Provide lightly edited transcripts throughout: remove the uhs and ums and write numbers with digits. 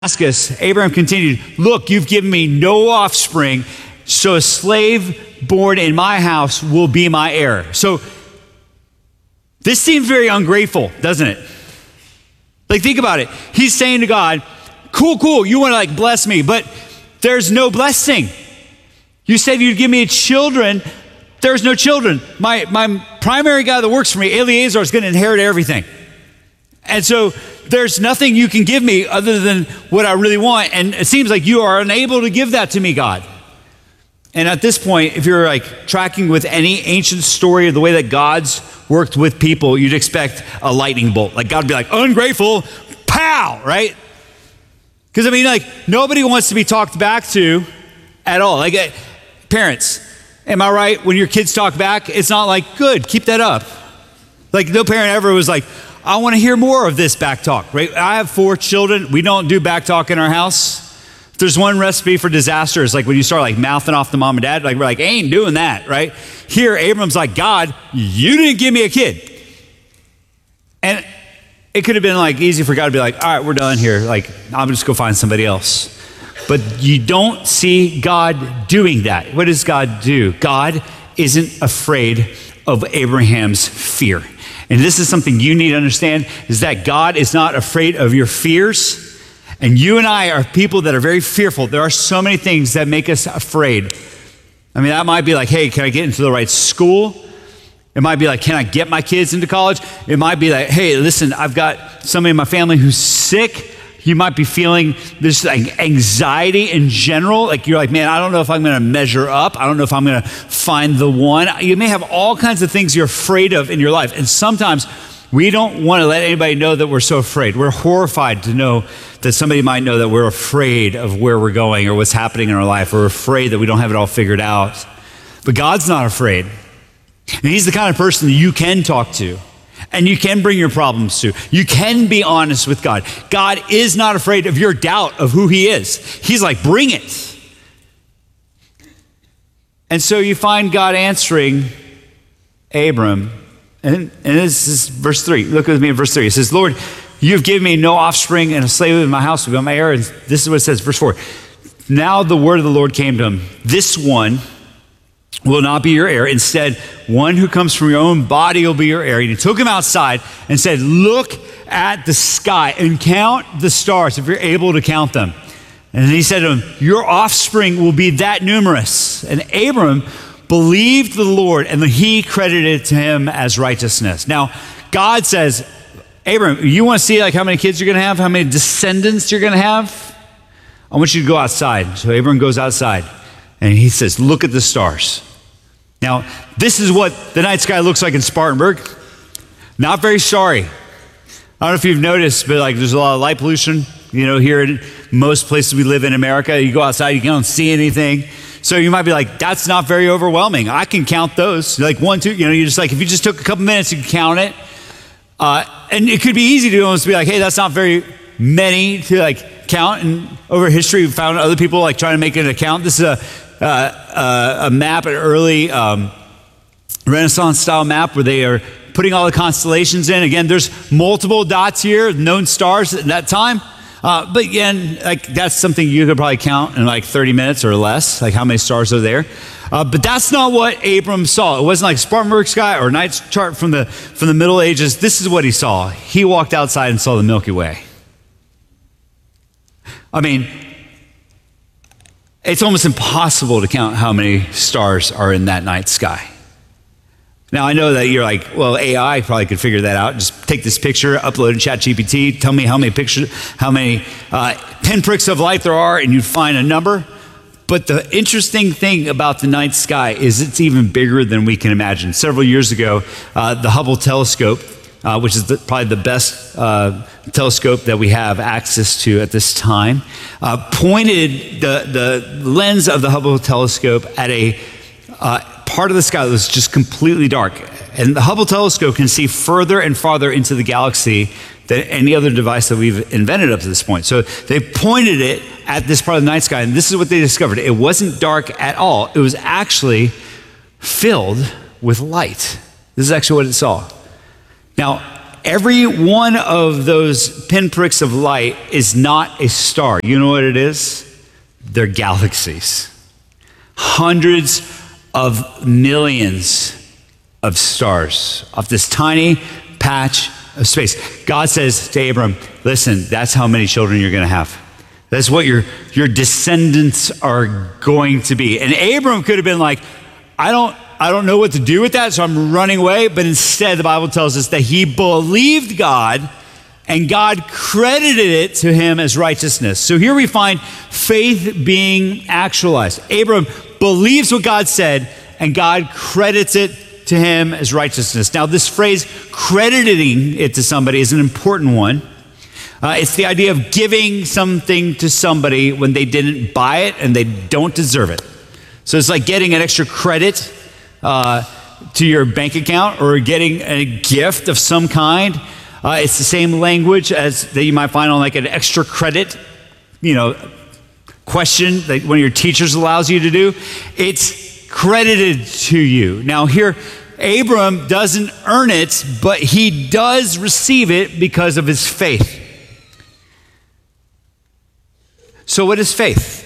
Damascus, Abraham continued, look, you've given me no offspring, so a slave born in my house will be my heir. So this seems very ungrateful, doesn't it? Like, think about it. He's saying to God, cool, you want to like bless me, but there's no blessing. You said you'd give me children. There's no children. My primary guy that works for me, Eliezer, is going to inherit everything. And so there's nothing you can give me other than what I really want. And it seems like you are unable to give that to me, God. And at this point, if you're like tracking with any ancient story of the way that God's worked with people, you'd expect a lightning bolt. Like God would be like, ungrateful, pow, right? Because I mean, like nobody wants to be talked back to at all. Like parents, am I right? When your kids talk back, it's not like, good, keep that up. Like no parent ever was like, I want to hear more of this back talk, right? I have 4 children. We don't do back talk in our house. If there's one recipe for disaster, it's like when you start like mouthing off to mom and dad, like we're like, ain't doing that, right? Here, Abram's like, God, you didn't give me a kid. And it could have been like easy for God to be like, all right, we're done here. Like, I'm just go find somebody else. But you don't see God doing that. What does God do? God isn't afraid of Abraham's fear. And this is something you need to understand, is that God is not afraid of your fears. And you and I are people that are very fearful. There are so many things that make us afraid. I mean, that might be like, hey, can I get into the right school? It might be like, can I get my kids into college? It might be like, hey, listen, I've got somebody in my family who's sick. You might be feeling this like anxiety in general. Like you're like, man, I don't know if I'm going to measure up. I don't know if I'm going to find the one. You may have all kinds of things you're afraid of in your life. And sometimes we don't want to let anybody know that we're so afraid. We're horrified to know that somebody might know that we're afraid of where we're going or what's happening in our life. We're afraid that we don't have it all figured out. But God's not afraid. And he's the kind of person that you can talk to. And you can bring your problems to. You can be honest with God. God is not afraid of your doubt of who he is. He's like, bring it. And so you find God answering Abram. And this is verse 3. Look with me at verse 3. It says, Lord, you have given me no offspring, and a slave in my house will be my heir. And this is what it says, verse 4. Now the word of the Lord came to him. This one will not be your heir. Instead, one who comes from your own body will be your heir. And he took him outside and said, look at the sky and count the stars if you're able to count them. And he said to him, your offspring will be that numerous. And Abram believed the Lord, and he credited it to him as righteousness. Now, God says, Abram, you want to see like how many kids you're going to have, how many descendants you're going to have? I want you to go outside. So Abram goes outside, and he says, look at the stars. Now, this is what the night sky looks like in Spartanburg. Not very starry. I don't know if you've noticed, but like there's a lot of light pollution, here in most places we live in America. You go outside, you don't see anything. So you might be like, that's not very overwhelming. I can count those. Like 1, 2, you're just like, if you just took a couple minutes, you can count it. And it could be easy to almost be like, hey, that's not very many to like count. And over history, we've found other people like trying to make it a count. This is a map, an early Renaissance style map where they are putting all the constellations in. Again, there's multiple dots here, known stars at that time. But again, like that's something you could probably count in like 30 minutes or less, like how many stars are there. But that's not what Abram saw. It wasn't like Spartanburg sky or night chart from the Middle Ages. This is what he saw. He walked outside and saw the Milky Way. I mean, it's almost impossible to count how many stars are in that night sky. Now, I know that you're like, well, AI probably could figure that out. Just take this picture, upload it to ChatGPT, tell me how many pinpricks of light there are, and you'd find a number. But the interesting thing about the night sky is it's even bigger than we can imagine. Several years ago, the Hubble telescope, which is probably the best telescope that we have access to at this time, pointed the lens of the Hubble telescope at a part of the sky that was just completely dark. And the Hubble telescope can see further and farther into the galaxy than any other device that we've invented up to this point. So they pointed it at this part of the night sky, and this is what they discovered. It wasn't dark at all. It was actually filled with light. This is actually what it saw. Now, every one of those pinpricks of light is not a star. You know what it is? They're galaxies. Hundreds of millions of stars off this tiny patch of space. God says to Abram, listen, that's how many children you're going to have. That's what your descendants are going to be. And Abram could have been like, I don't know what to do with that, so I'm running away. But instead, the Bible tells us that he believed God, and God credited it to him as righteousness. So here we find faith being actualized. Abram believes what God said, and God credits it to him as righteousness. Now, this phrase, crediting it to somebody, is an important one. It's the idea of giving something to somebody when they didn't buy it and they don't deserve it. So it's like getting an extra credit to your bank account or getting a gift of some kind. It's the same language as that you might find on like an extra credit, question that one of your teachers allows you to do. It's credited to you. Now here, Abram doesn't earn it, but he does receive it because of his faith. So what is faith?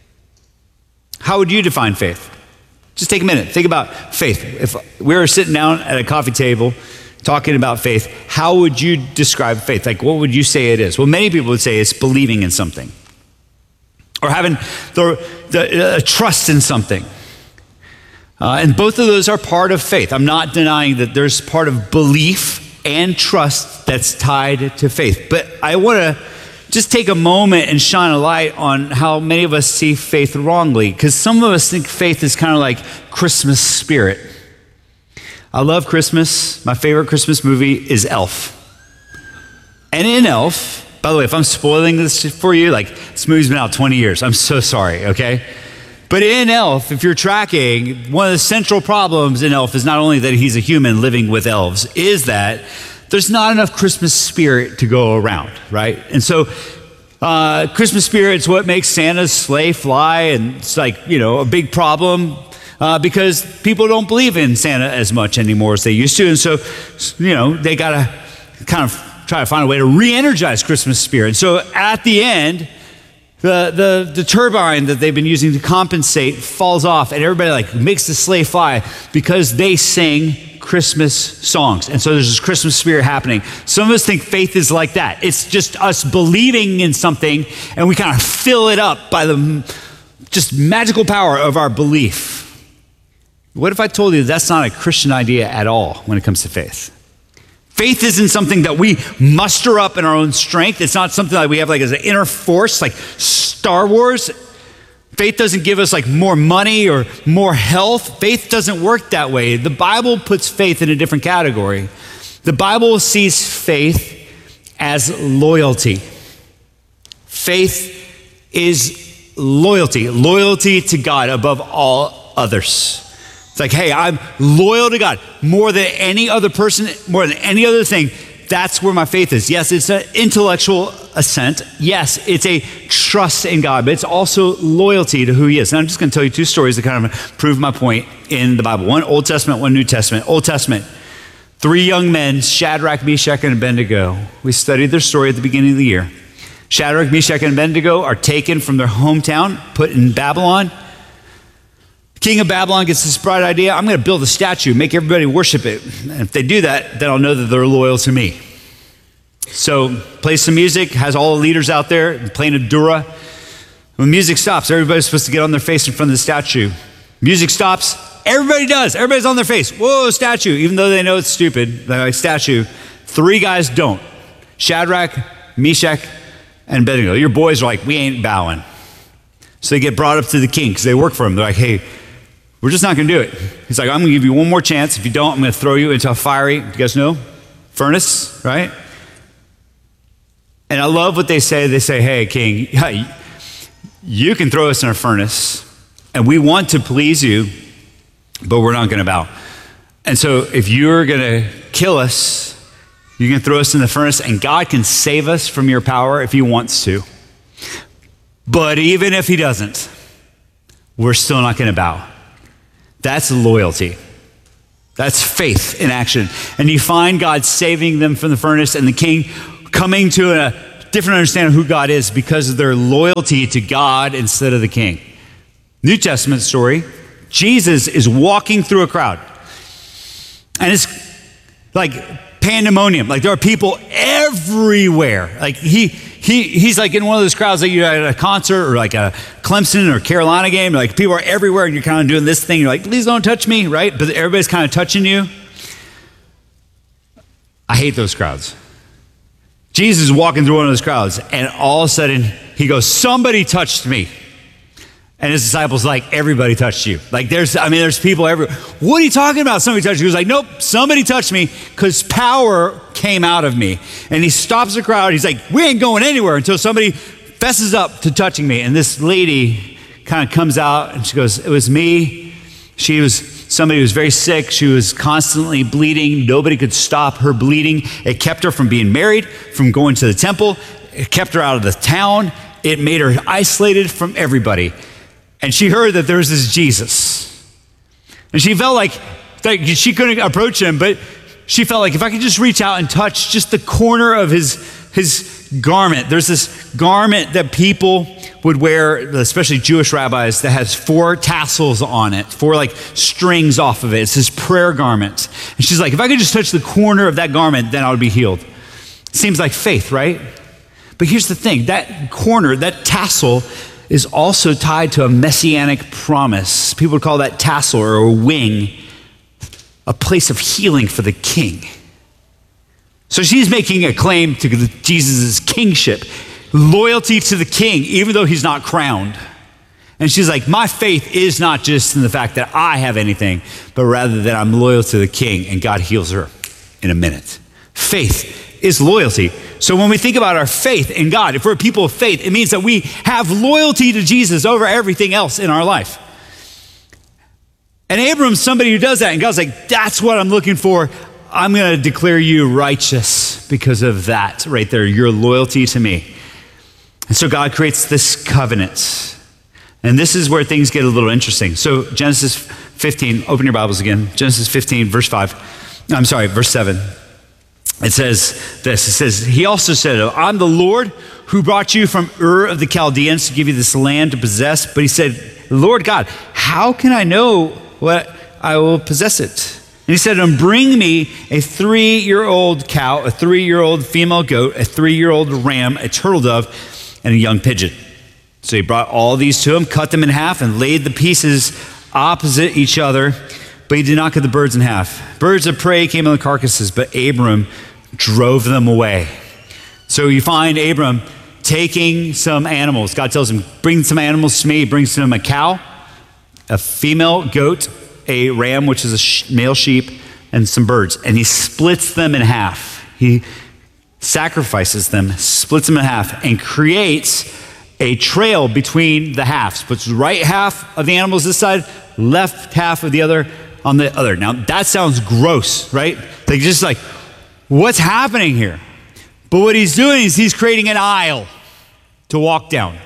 How would you define faith? Just take a minute. Think about faith. If we were sitting down at a coffee table talking about faith, how would you describe faith? Like, what would you say it is? Well, many people would say it's believing in something or having the trust in something. And both of those are part of faith. I'm not denying that there's part of belief and trust that's tied to faith. But I want to just take a moment and shine a light on how many of us see faith wrongly, because some of us think faith is kind of like Christmas spirit. I love Christmas. My favorite Christmas movie is Elf. And in Elf, by the way, if I'm spoiling this for you, like this movie's been out 20 years. I'm so sorry, okay? But in Elf, if you're tracking, one of the central problems in Elf is not only that he's a human living with elves, is that there's not enough Christmas spirit to go around, right? And so Christmas spirit is what makes Santa's sleigh fly, and it's like, a big problem because people don't believe in Santa as much anymore as they used to. And so, they got to kind of try to find a way to re-energize Christmas spirit. So at the end, the turbine that they've been using to compensate falls off, and everybody makes the sleigh fly because they sing Christmas songs. And so there's this Christmas spirit happening. Some of us think faith is like that. It's just us believing in something, and we kind of fill it up by the just magical power of our belief. What if I told you that's not a Christian idea at all when it comes to faith? Faith isn't something that we muster up in our own strength. It's not something that we have as an inner force, like Star Wars. Faith doesn't give us more money or more health. Faith doesn't work that way. The Bible puts faith in a different category. The Bible sees faith as loyalty. Faith is loyalty to God above all others. It's like, hey, I'm loyal to God more than any other person, more than any other thing. That's where my faith is. Yes, it's an intellectual assent. Yes, it's a trust in God, but it's also loyalty to who he is. And I'm just going to tell you two stories that kind of prove my point in the Bible. One Old Testament, one New Testament. Old Testament, 3 young men, Shadrach, Meshach, and Abednego. We studied their story at the beginning of the year. Shadrach, Meshach, and Abednego are taken from their hometown, put in Babylon. King of Babylon gets this bright idea: I'm going to build a statue, make everybody worship it. And if they do that, then I'll know that they're loyal to me. So plays some music, has all the leaders out there playing a dura. When music stops, everybody's supposed to get on their face in front of the statue. Music stops, everybody does. Everybody's on their face. Whoa, statue. Even though they know it's stupid, they're like, statue. 3 guys don't. Shadrach, Meshach, and Abednego. Your boys are like, we ain't bowing. So they get brought up to the king because they work for him. They're like, hey, we're just not going to do it. He's like, I'm going to give you one more chance. If you don't, I'm going to throw you into a fiery, you guys know, furnace, right? And I love what they say. They say, hey, king, you can throw us in a furnace, and we want to please you, but we're not going to bow. And so if you're going to kill us, you can throw us in the furnace, and God can save us from your power if he wants to. But even if he doesn't, we're still not going to bow. That's loyalty. That's faith in action. And you find God saving them from the furnace and the king coming to a different understanding of who God is because of their loyalty to God instead of the king. New Testament story, Jesus is walking through a crowd. And it's like pandemonium. Like there are people everywhere. Like he's like in one of those crowds that you're at a concert or like a Clemson or Carolina game. Like people are everywhere and you're kind of doing this thing. You're like, please don't touch me, right? But everybody's kind of touching you. I hate those crowds. Jesus is walking through one of those crowds and all of a sudden he goes, somebody touched me. And his disciples like, everybody touched you. Like there's people everywhere. What are you talking about? Somebody touched you. He was like, nope, somebody touched me because power came out of me. And he stops the crowd. He's like, we ain't going anywhere until somebody fesses up to touching me. And this lady kind of comes out and she goes, it was me. She was somebody who was very sick. She was constantly bleeding. Nobody could stop her bleeding. It kept her from being married, from going to the temple. It kept her out of the town. It made her isolated from everybody. And she heard that there was this Jesus. And she felt like she couldn't approach him, but she felt like if I could just reach out and touch just the corner of his garment. There's this garment that people would wear, especially Jewish rabbis, that has 4 tassels on it, 4 like strings off of it. It's his prayer garment. And she's like, if I could just touch the corner of that garment, then I would be healed. Seems like faith, right? But here's the thing, that corner, that tassel, is also tied to a messianic promise. People would call that tassel or a wing, a place of healing for the king. So she's making a claim to Jesus' kingship, loyalty to the king, even though he's not crowned. And she's like, my faith is not just in the fact that I have anything, but rather that I'm loyal to the king, and God heals her in a minute. Faith is loyalty. So when we think about our faith in God, if we're a people of faith, it means that we have loyalty to Jesus over everything else in our life. And Abram's somebody who does that. And God's like, that's what I'm looking for. I'm going to declare you righteous because of that right there, your loyalty to me. And so God creates this covenant. And this is where things get a little interesting. So Genesis 15, open your Bibles again. Genesis 15, verse 7. It says this, it says, he also said, I'm the Lord who brought you from Ur of the Chaldeans to give you this land to possess. But he said, Lord God, how can I know what I will possess it? And he said, bring me a 3-year-old cow, a 3-year-old female goat, a 3-year-old ram, a turtle dove, and a young pigeon. So he brought all these to him, cut them in half, and laid the pieces opposite each other. But he did not cut the birds in half. Birds of prey came on the carcasses, but Abram drove them away. So you find Abram taking some animals. God tells him, bring some animals to me. He brings to him a cow, a female goat, a ram, which is a male sheep, and some birds. And he splits them in half. He sacrifices them, splits them in half, and creates a trail between the halves. Puts the right half of the animals this side, left half of the other on the other. Now that sounds gross, right? Like just like, what's happening here? But what he's doing is he's creating an aisle to walk down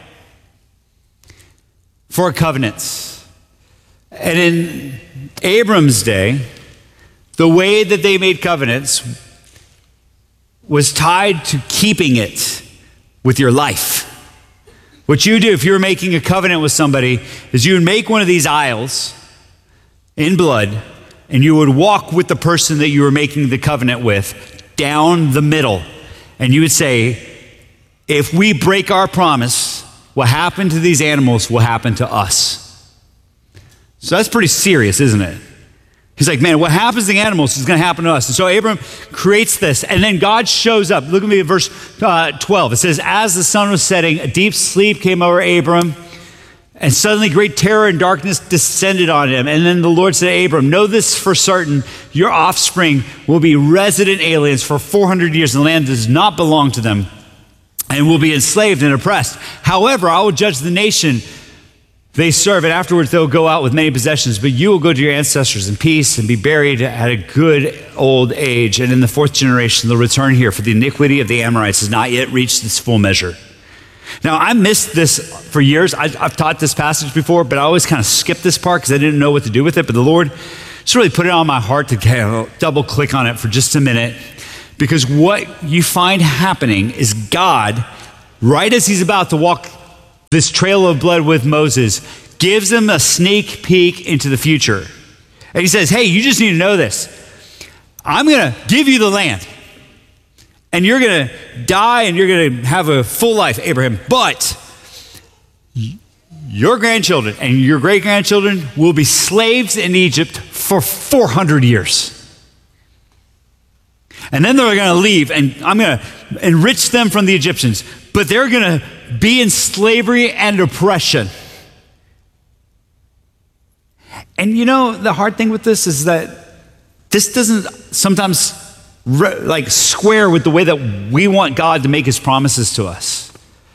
for covenants. And in Abram's day, the way that they made covenants was tied to keeping it with your life. What you do if you're making a covenant with somebody is you would make one of these aisles in blood, and you would walk with the person that you were making the covenant with down the middle. And you would say, if we break our promise, what happened to these animals will happen to us. So that's pretty serious, isn't it? He's like, man, what happens to the animals is going to happen to us. And so Abram creates this, and then God shows up. Look at me at verse 12. It says, as the sun was setting, a deep sleep came over Abram, and suddenly great terror and darkness descended on him. And then the Lord said to Abram, know this for certain, your offspring will be resident aliens for 400 years. The land does not belong to them and will be enslaved and oppressed. However, I will judge the nation they serve, and afterwards they'll go out with many possessions. But you will go to your ancestors in peace and be buried at a good old age. And in the 4th generation, they'll return here, for the iniquity of the Amorites has not yet reached its full measure. Now, I missed this for years. I've taught this passage before, but I always kind of skipped this part because I didn't know what to do with it. But the Lord just really put it on my heart to kind of double click on it for just a minute, because what you find happening is God, right as he's about to walk this trail of blood with Moses, gives him a sneak peek into the future. And he says, hey, you just need to know this. I'm going to give you the land. And you're going to die and you're going to have a full life, Abraham. But your grandchildren and your great-grandchildren will be slaves in Egypt for 400 years. And then they're going to leave, and I'm going to enrich them from the Egyptians. But they're going to be in slavery and oppression. And you know, the hard thing with this is that this doesn't sometimes square with the way that we want God to make his promises to us.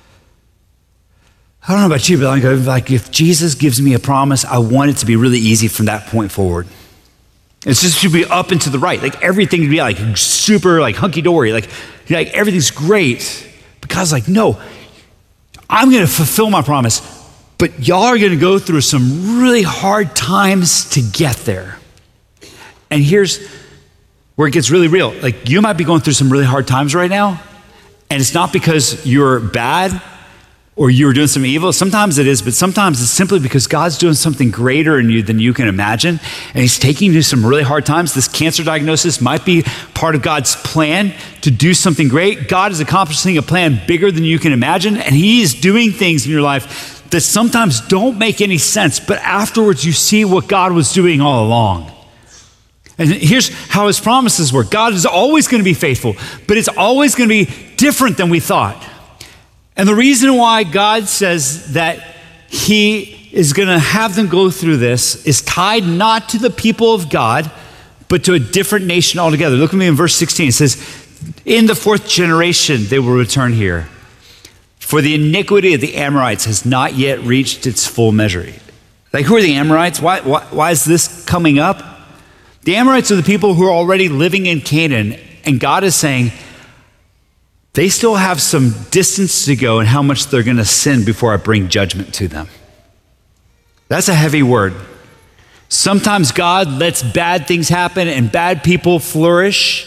I don't know about you, but like if Jesus gives me a promise, I want it to be really easy from that point forward. It's just to be up and to the right. Like everything to be like super like hunky-dory. Like everything's great. But God's like, no, I'm going to fulfill my promise. But y'all are going to go through some really hard times to get there. And here's where it gets really real. Like you might be going through some really hard times right now. And it's not because you're bad or you were doing some evil. Sometimes it is, but sometimes it's simply because God's doing something greater in you than you can imagine. And he's taking you to some really hard times. This cancer diagnosis might be part of God's plan to do something great. God is accomplishing a plan bigger than you can imagine. And he is doing things in your life that sometimes don't make any sense, but afterwards you see what God was doing all along. And here's how his promises work. God is always going to be faithful, but it's always going to be different than we thought. And the reason why God says that he is going to have them go through this is tied not to the people of God, but to a different nation altogether. Look at me in verse 16. It says, in the fourth generation, they will return here. For the iniquity of the Amorites has not yet reached its full measure. Like, who are the Amorites? Why is this coming up? The Amorites are the people who are already living in Canaan, and God is saying they still have some distance to go in how much they're going to sin before I bring judgment to them. That's a heavy word. Sometimes God lets bad things happen and bad people flourish,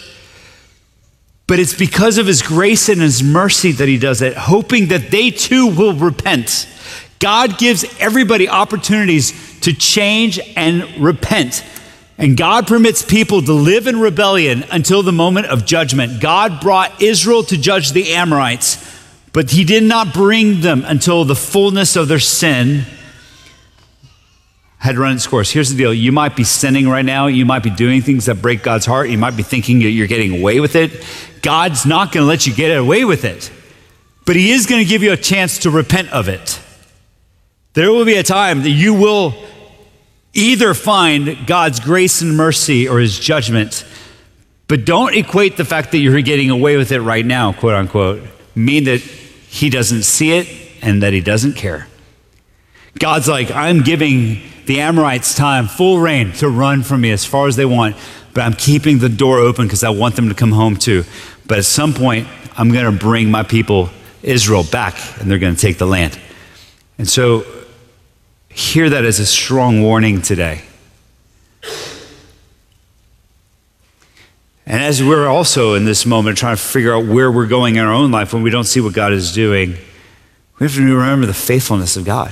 but it's because of his grace and his mercy that he does it, hoping that they too will repent. God gives everybody opportunities to change and repent. And God permits people to live in rebellion until the moment of judgment. God brought Israel to judge the Amorites, but he did not bring them until the fullness of their sin had run its course. Here's the deal. You might be sinning right now. You might be doing things that break God's heart. You might be thinking that you're getting away with it. God's not going to let you get away with it, but he is going to give you a chance to repent of it. There will be a time that you will either find God's grace and mercy or his judgment, but don't equate the fact that you're getting away with it right now, quote unquote, mean that he doesn't see it and that he doesn't care. God's like, I'm giving the Amorites time, full reign to run from me as far as they want, but I'm keeping the door open because I want them to come home too. But at some point, I'm going to bring my people, Israel, back, and they're going to take the land. And so hear that as a strong warning today. And as we're also in this moment trying to figure out where we're going in our own life when we don't see what God is doing, we have to remember the faithfulness of God.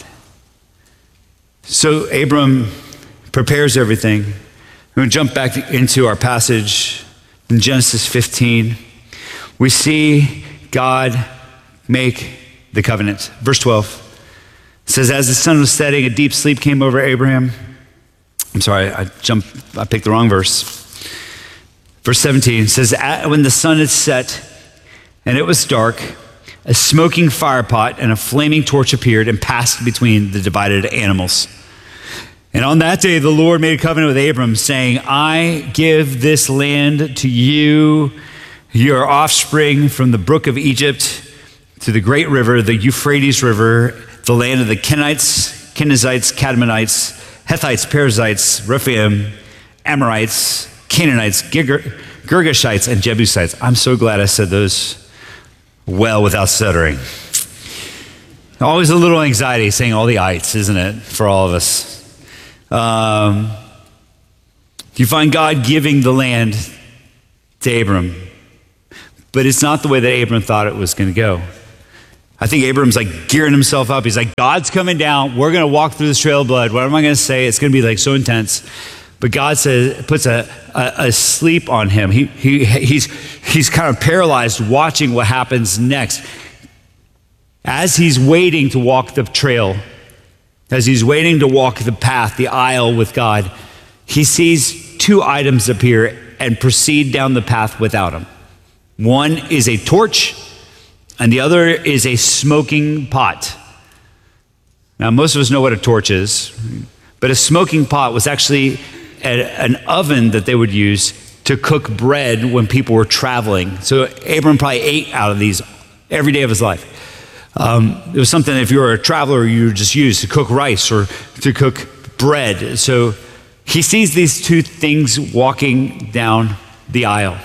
So Abram prepares everything. We're going to jump back into our passage in Genesis 15. We see God make the covenant. Verse 12. It says, as the sun was setting, a deep sleep came over Abraham. I'm sorry, I picked the wrong verse. Verse 17 says, when the sun had set and it was dark, a smoking firepot and a flaming torch appeared and passed between the divided animals. And on that day, the Lord made a covenant with Abram, saying, I give this land to you, your offspring, from the brook of Egypt to the great river, the Euphrates River, the land of the Kenites, Kenizzites, Kadmonites, Hethites, Perizzites, Rephaim, Amorites, Canaanites, Girgashites, and Jebusites. I'm so glad I said those well without stuttering. Always a little anxiety saying all the ites, isn't it, for all of us? You find God giving the land to Abram, but it's not the way that Abram thought it was going to go. I think Abram's like gearing himself up. He's like, God's coming down. We're going to walk through this trail of blood. What am I going to say? It's going to be like so intense. But God says, puts a sleep on him. He's kind of paralyzed watching what happens next. As he's waiting to walk the trail, as he's waiting to walk the path, the aisle with God, he sees two items appear and proceed down the path without him. One is a torch, and the other is a smoking pot. Now, most of us know what a torch is, but a smoking pot was actually an oven that they would use to cook bread when people were traveling. So Abram probably ate out of these every day of his life. It was something, if you were a traveler, you would just use to cook rice or to cook bread. So he sees these two things walking down the aisle.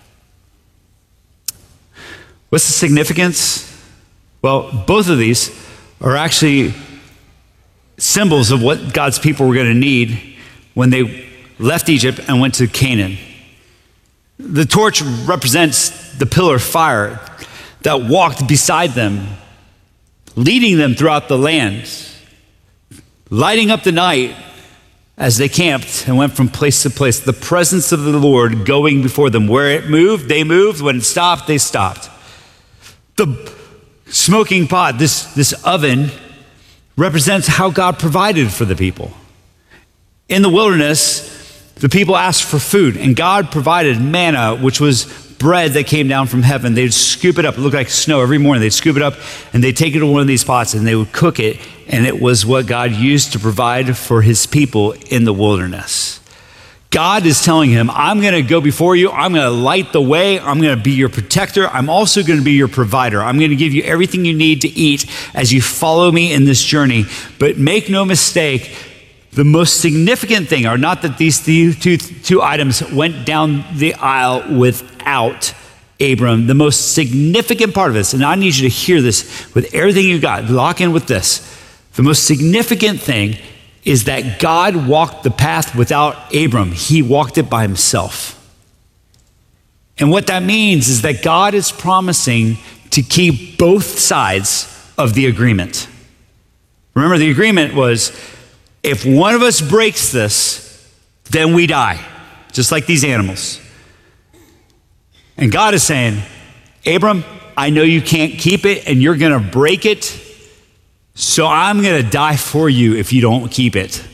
What's the significance? Well, both of these are actually symbols of what God's people were going to need when they left Egypt and went to Canaan. The torch represents the pillar of fire that walked beside them, leading them throughout the land, lighting up the night as they camped and went from place to place. The presence of the Lord going before them. Where it moved, they moved. When it stopped, they stopped. The smoking pot, this oven, represents how God provided for the people. In the wilderness, the people asked for food, and God provided manna, which was bread that came down from heaven. They'd scoop it up. It looked like snow every morning. They'd scoop it up, and they'd take it to one of these pots, and they would cook it, and it was what God used to provide for his people in the wilderness. God is telling him, I'm going to go before you. I'm going to light the way. I'm going to be your protector. I'm also going to be your provider. I'm going to give you everything you need to eat as you follow me in this journey. But make no mistake, the most significant thing are not that these two items went down the aisle without Abram. The most significant part of this, and I need you to hear this with everything you've got, lock in with this. The most significant thing is that God walked the path without Abram. He walked it by himself. And what that means is that God is promising to keep both sides of the agreement. Remember, the agreement was, if one of us breaks this, then we die, just like these animals. And God is saying, Abram, I know you can't keep it and you're going to break it, so I'm going to die for you if you don't keep it.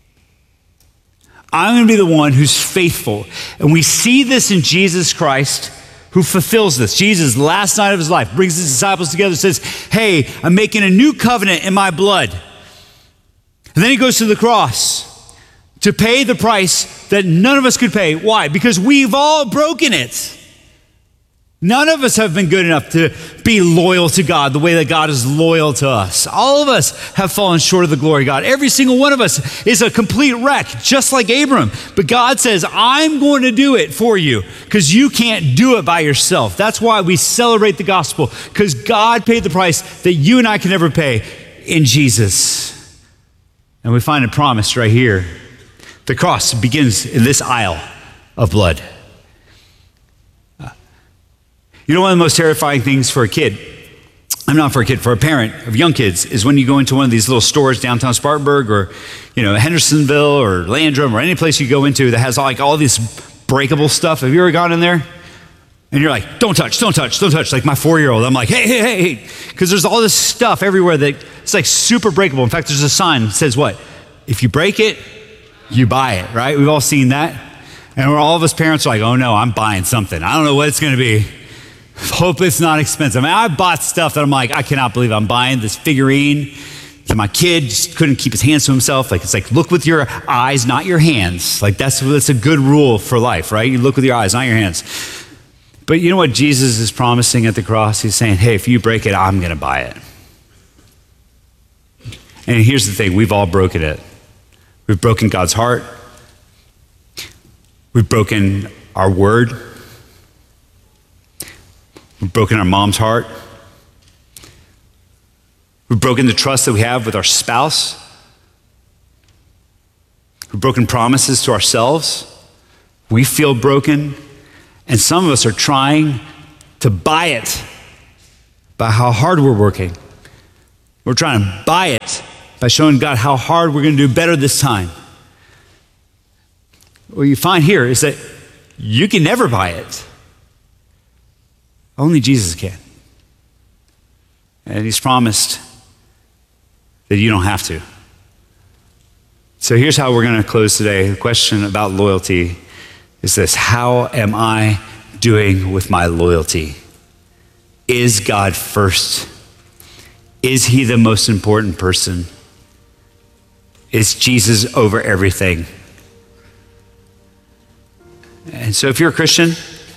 I'm going to be the one who's faithful. And we see this in Jesus Christ, who fulfills this. Jesus, last night of his life, brings his disciples together and says, hey, I'm making a new covenant in my blood. And then he goes to the cross to pay the price that none of us could pay. Why? Because we've all broken it. None of us have been good enough to be loyal to God the way that God is loyal to us. All of us have fallen short of the glory of God. Every single one of us is a complete wreck, just like Abram. But God says, I'm going to do it for you because you can't do it by yourself. That's why we celebrate the gospel, because God paid the price that you and I can never pay in Jesus. And we find a promise right here. The cross begins in this aisle of blood. You know, one of the most terrifying things for a kid, not for a kid, for a parent of young kids, is when you go into one of these little stores downtown Spartanburg or, Hendersonville or Landrum or any place you go into that has like all this breakable stuff. Have you ever gone in there? And you're like, don't touch. Like my 4-year-old, I'm like, hey. Because there's all this stuff everywhere that it's like super breakable. In fact, there's a sign that says what? If you break it, you buy it, right? We've all seen that. And all of us parents are like, oh no, I'm buying something. I don't know what it's going to be. Hope it's not expensive. I bought stuff that I'm like, I cannot believe I'm buying this figurine that my kid just couldn't keep his hands to himself. Like, it's like, look with your eyes, not your hands. Like, that's a good rule for life, right? You look with your eyes, not your hands. But you know what Jesus is promising at the cross? He's saying, hey, if you break it, I'm going to buy it. And here's the thing, we've all broken it. We've broken God's heart. We've broken our word. We've broken our mom's heart. We've broken the trust that we have with our spouse. We've broken promises to ourselves. We feel broken, and some of us are trying to buy it by how hard we're working. We're trying to buy it by showing God how hard we're going to do better this time. What you find here is that you can never buy it. Only Jesus can. And he's promised that you don't have to. So here's how we're going to close today. The question about loyalty is this: how am I doing with my loyalty? Is God first? Is he the most important person? Is Jesus over everything? And so if you're a Christian,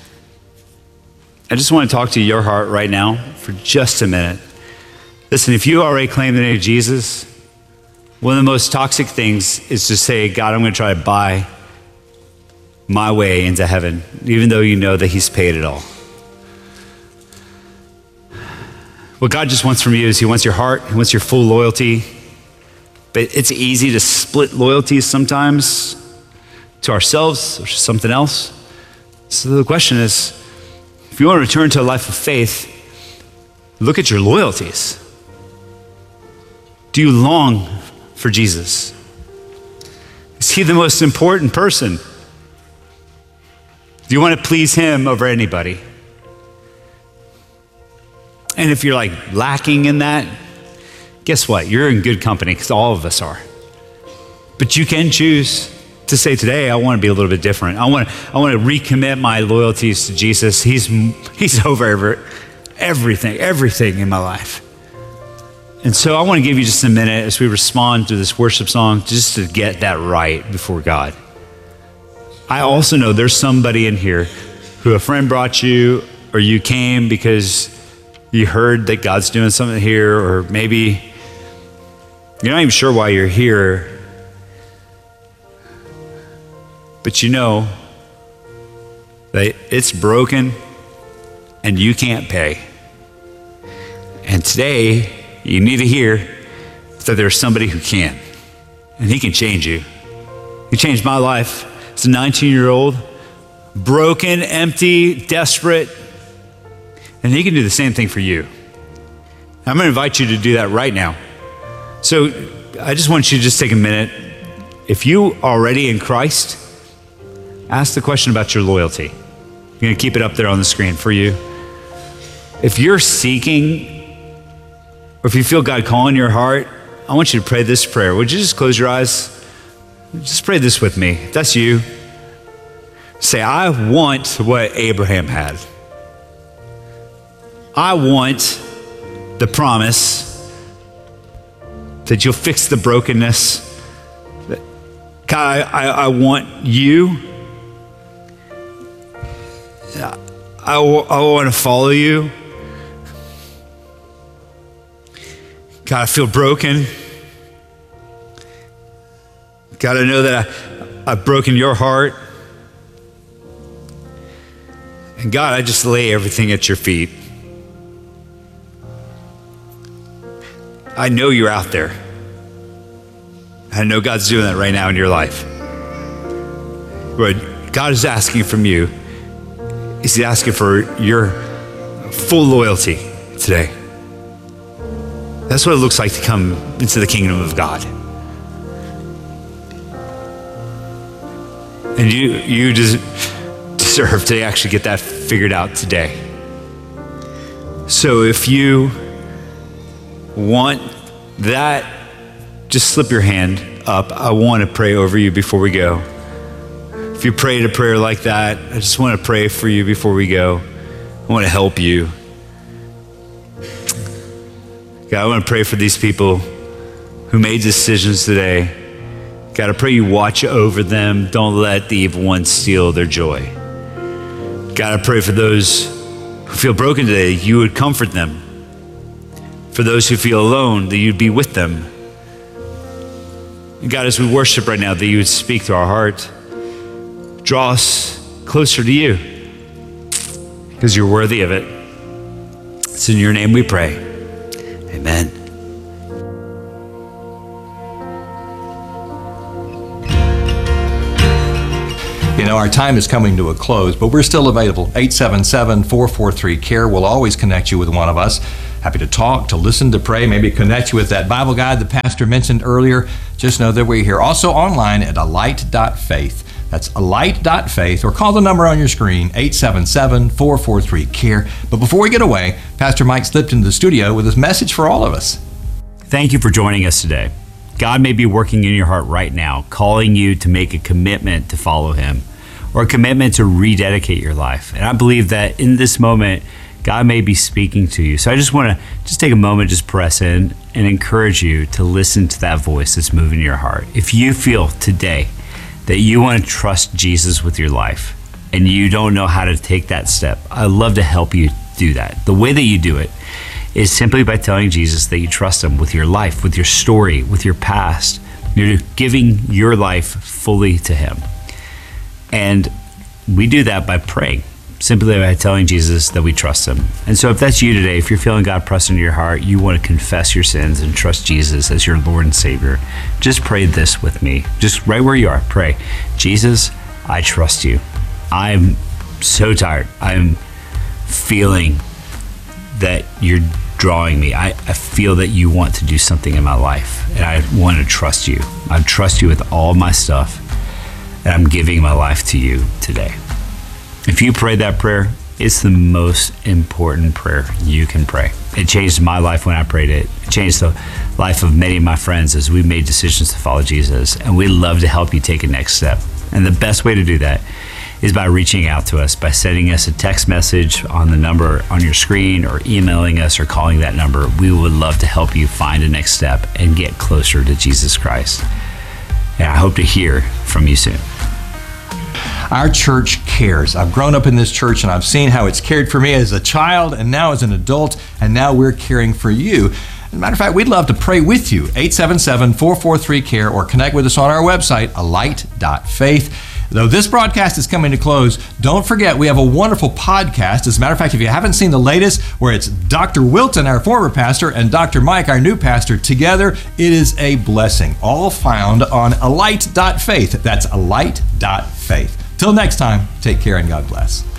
I just want to talk to your heart right now for just a minute. Listen, if you already claim the name of Jesus, one of the most toxic things is to say, God, I'm going to try to buy my way into heaven, even though you know that he's paid it all. What God just wants from you is he wants your heart, he wants your full loyalty. But it's easy to split loyalties sometimes to ourselves or to something else. So the question is, if you want to return to a life of faith, look at your loyalties. Do you long for Jesus? Is he the most important person? Do you want to please him over anybody? And if you're like lacking in that, guess what? You're in good company, because all of us are. But you can choose to say today, I want to be a little bit different. I want to recommit my loyalties to Jesus. He's over everything in my life. And so I want to give you just a minute as we respond to this worship song, just to get that right before God. I also know there's somebody in here who a friend brought you, or you came because you heard that God's doing something here, or maybe you're not even sure why you're here, but you know that it's broken and you can't pay. And today, you need to hear that there's somebody who can, and he can change you. He changed my life as a 19-year-old, broken, empty, desperate, and he can do the same thing for you. I'm going to invite you to do that right now. So I just want you to just take a minute. If you are already in Christ, ask the question about your loyalty. I'm going to keep it up there on the screen for you. If you're seeking, or if you feel God calling your heart, I want you to pray this prayer. Would you just close your eyes? Just pray this with me. If that's you, say, I want what Abraham had. I want the promise that you'll fix the brokenness. God, I want you. I want to follow you. God, I feel broken. God, I know that I've broken your heart. And God, I just lay everything at your feet. I know you're out there. I know God's doing that right now in your life. What God is asking from you is He's asking for your full loyalty today. That's what it looks like to come into the kingdom of God. And you deserve to actually get that figured out today. So if you want that, just slip your hand up. I want to pray over you before we go. If you prayed a prayer like that, I just want to pray for you before we go. I want to help you. God, I want to pray for these people who made decisions today. God, I pray you watch over them. Don't let the evil one steal their joy. God, I pray for those who feel broken today, you would comfort them. For those who feel alone, that you'd be with them. And God, as we worship right now, that you would speak to our heart. Draw us closer to you, because you're worthy of it. It's in your name we pray. Amen. know our time is coming to a close, but we're still available. 877-443-CARE. We'll always connect you with one of us. Happy to talk, to listen, to pray, maybe connect you with that Bible guide the pastor mentioned earlier. Just know that we're here. Also online at alight.faith. That's alight.faith, or call the number on your screen, 877-443-CARE. But before we get away, Pastor Mike slipped into the studio with his message for all of us. Thank you for joining us today. God may be working in your heart right now, calling you to make a commitment to follow Him, or a commitment to rededicate your life. And I believe that in this moment, God may be speaking to you. So I just want to take a moment, just press in and encourage you to listen to that voice that's moving in your heart. If you feel today that you want to trust Jesus with your life and you don't know how to take that step, I'd love to help you do that. The way that you do it is simply by telling Jesus that you trust Him with your life, with your story, with your past. You're giving your life fully to Him. And we do that by praying, simply by telling Jesus that we trust Him. And so if that's you today, if you're feeling God press into your heart, you want to confess your sins and trust Jesus as your Lord and Savior, just pray this with me. Just right where you are, pray, Jesus, I trust you. I'm so tired. I'm feeling that you're drawing me. I feel that you want to do something in my life, and I want to trust you. I trust you with all my stuff, and I'm giving my life to you today. If you prayed that prayer, it's the most important prayer you can pray. It changed my life when I prayed it. It changed the life of many of my friends as we made decisions to follow Jesus, and we'd love to help you take a next step. And the best way to do that is by reaching out to us, by sending us a text message on the number on your screen, or emailing us, or calling that number. We would love to help you find a next step and get closer to Jesus Christ. And I hope to hear from you soon. Our church cares. I've grown up in this church and I've seen how it's cared for me as a child and now as an adult, and now we're caring for you. As a matter of fact, we'd love to pray with you. 877-443-CARE, or connect with us on our website, alight.faith. Though this broadcast is coming to close, don't forget we have a wonderful podcast. As a matter of fact, if you haven't seen the latest, where it's Dr. Wilton, our former pastor, and Dr. Mike, our new pastor, together, it is a blessing. All found on alight.faith. That's alight.faith. Till next time, take care and God bless.